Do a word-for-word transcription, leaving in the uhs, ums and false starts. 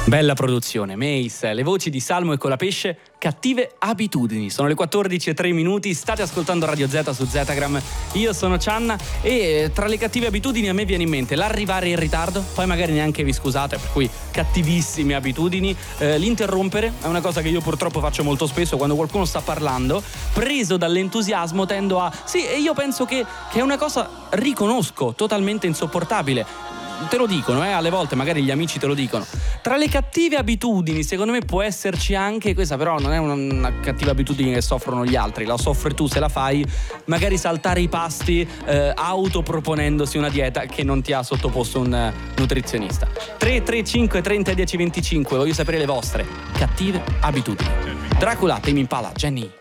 Bella produzione, Mace, le voci di Salmo e Colapesce, Cattive abitudini. Sono le quattordici e tre minuti, state ascoltando Radio Z su Zetagram. Io sono Cianna e tra le cattive abitudini a me viene in mente l'arrivare in ritardo, poi magari neanche vi scusate, per cui cattivissime abitudini. Eh, l'interrompere è una cosa che io purtroppo faccio molto spesso quando qualcuno sta parlando, preso dall'entusiasmo tendo a sì, e io penso che, che è una cosa, riconosco, totalmente insopportabile. Te lo dicono, eh, alle volte magari gli amici te lo dicono. Tra le cattive abitudini secondo me può esserci anche questa, però non è una, una cattiva abitudine che soffrono gli altri, la soffri tu se la fai, magari saltare i pasti eh, autoproponendosi una dieta che non ti ha sottoposto un uh, nutrizionista. Tre tre cinque trenta dieci venticinque, voglio sapere le vostre cattive abitudini. Dracula, Tame Impala, Jenny.